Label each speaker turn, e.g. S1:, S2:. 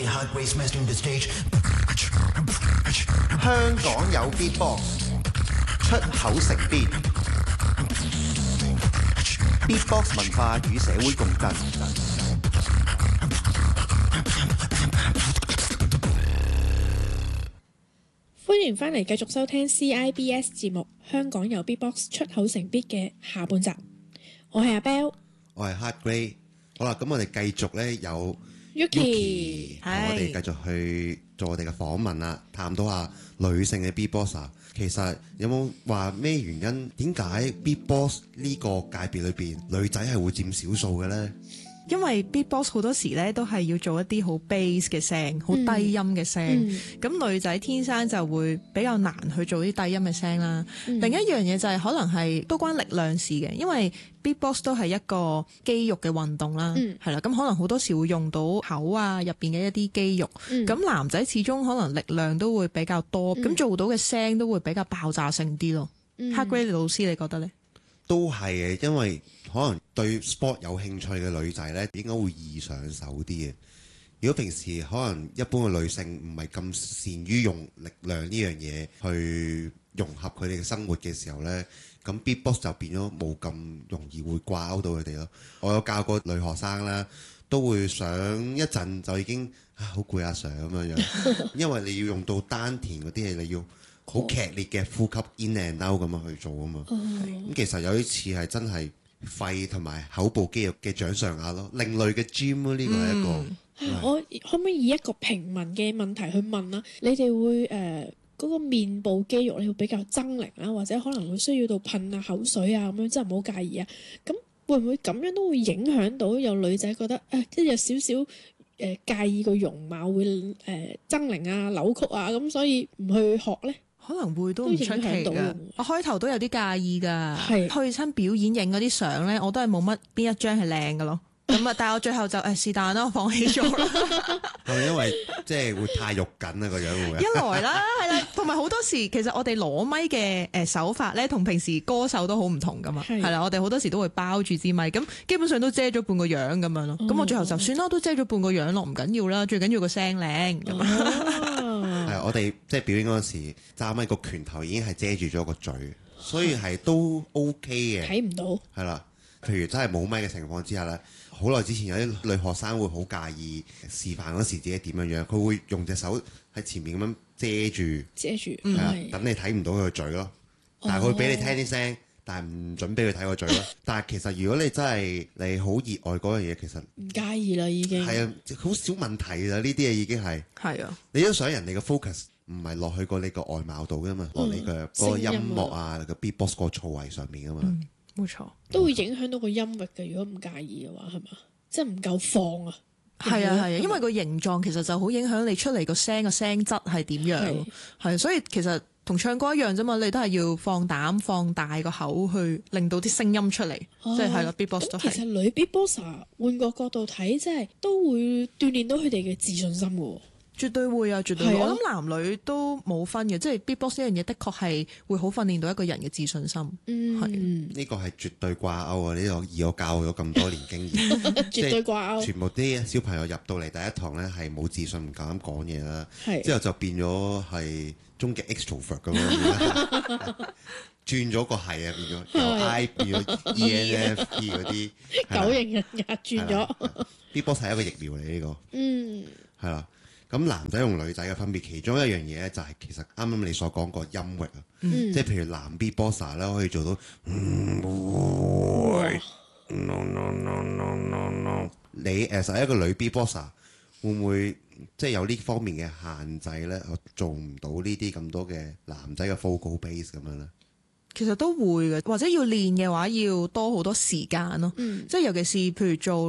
S1: 香港有 Beatbox， 出口成邊 Beatbox 文化與社會共振。
S2: 歡迎返嚟繼續收聽 CIBS 節目《香港有 Beatbox 出口成 beat》嘅下半集。我係阿 Bell，
S3: 我係 Hard Grey。好啦，咁我哋繼續咧有
S2: Yuki，
S3: 同我哋繼續去做我哋嘅訪問啦，探討下女性嘅 Beatboxer。其實有冇話咩原因？點解 Beatbox 呢個界別裏邊女仔係會佔少數嘅咧？
S4: 因為 Beatbox 好多時咧都係要做一啲好 bass 嘅聲，好低音嘅聲。咁女仔天生就會比較難去做啲低音嘅聲啦。另一樣嘢就係可能係都關力量事嘅，因為 Beatbox 都係一個肌肉嘅運動啦，係啦。咁可能好多時會用到口啊入邊嘅一啲肌肉。咁男仔始終可能力量都會比較多，咁做到嘅聲都會比較爆炸性啲咯。Hard Grey 老師你覺得呢？
S3: 都係嘅，因為可能對 sport 有興趣嘅女仔呢，應該會易上手啲嘅。如果平時可能一般嘅女性唔係咁善於用力量呢樣嘢去融合佢哋嘅生活嘅時候呢，咁 Beatbox 就變咗冇咁容易會掛鈎到佢哋咯。我有教過女學生啦，都會上一陣就已經好攰啊上咁樣，因為你要用到丹田嗰啲嘢，你要好劇烈嘅呼吸 in and out 咁樣去做啊嘛。咁其實有啲似係真係肺同埋口部肌肉嘅掌上壓咯，另類嘅 gym 咯，呢個係一個。
S2: 我可唔可以以一個平民嘅問題去問啦？你哋會嗰個面部肌肉你會比較猙獰啊，或者可能會需要到噴下口水啊咁樣，真係唔好介意啊。咁會唔會咁樣都會影響到有女仔覺得即係有少少介意個容貌會猙獰啊、扭曲啊，咁所以唔去學咧？
S4: 可能會都唔出奇㗎。我開頭都有啲介意㗎，去親表演影嗰啲相咧，我都係冇乜邊一張係靚㗎咯。咁啊，但係我最後就是但啦，我放棄咗啦。
S3: 係咪因為即係會太肉緊啊個樣會？
S4: 一來啦，係啦，同埋好多時其實我哋攞咪嘅手法咧，同平時歌手都好唔同㗎嘛。係啦，我哋好多時都會包住支咪，咁基本上都遮咗半個樣咁樣咯。咁我最後就算啦，都遮咗半個樣咯，唔緊要啦，最緊要個聲靚咁
S3: 係我哋即係表演嗰陣時，揸咪個拳頭已經係遮住咗個嘴，所以係都 OK 嘅。
S2: 睇唔到。係
S3: 啦，譬如真係冇咪嘅情況之下咧，好耐之前有啲女學生會好介意示範嗰時自己點樣樣，佢會用隻手喺前面咁樣遮住，係啊，等你睇唔到佢個嘴咯。但係佢會俾你聽啲聲，但係唔準俾佢睇個嘴咯。但係其實如果你真係你好熱愛嗰樣嘢，其實
S2: 唔介意啦，已經
S3: 係啊，好少問題啦。呢啲嘢已經係
S4: 啊，
S3: 你都想人哋嘅 focus 唔係落去過你個外貌度噶嘛，落你嘅嗰個音樂啊，你個 beatbox 個造詣上面噶嘛。
S4: 冇錯，
S2: 都會影響到個音域嘅。如果唔介意嘅話，係嘛？即係唔夠放啊。
S4: 係啊，因為個形狀其實就好影響你出嚟個聲嘅聲質係點樣。係，所以其實同唱歌一樣啫嘛，你都係要放膽放大個口去令到啲聲音出嚟。即係啦 Beatbox 都係。
S2: 其實女 Beatboxer 換個角度睇，即係都會鍛鍊到佢哋嘅自信心嘅。
S4: 絕對會啊，絕對會。我諗男女都冇分嘅，即係 Beatbox 呢樣嘢的確係會好訓練到一個人嘅自信心。
S3: 呢個係絕對掛鈎啊！呢個以我教咗咁多年經驗，
S2: 絕對掛鈎。
S3: 全部啲小朋友入到嚟第一堂咧係冇自信，唔夠膽講嘢啦。之後就變咗係終極 extrovert 咁樣，轉咗個係啊，變咗由 I 變咗 ENFP 嗰啲
S2: 九型人格轉咗。
S3: Beatbox 係一個疫苗嚟呢個，係啦。咁男仔同女仔嘅分別，其中一樣嘢咧就係其實啱啱你所講個音域啊，即係譬如男 Beatboxer 咧可以做到你一個女 Beatboxer 會唔會即係有呢方面嘅限制咧？我做唔到呢啲咁多嘅男仔嘅 vocal base 咁樣咧？
S4: 其實都會嘅，或者要練嘅話要多好多時間咯。即係尤其是譬如做